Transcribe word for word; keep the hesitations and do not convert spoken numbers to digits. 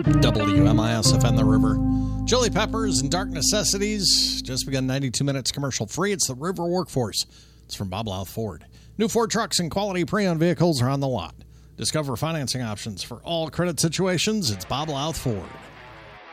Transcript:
W M I S F N The River. Chili Peppers and Dark Necessities. Just begun ninety-two minutes commercial free. It's the River Workforce. It's from Bob Louth Ford. New Ford trucks and quality pre-owned vehicles are on the lot. Discover financing options for all credit situations. It's Bob Louth Ford.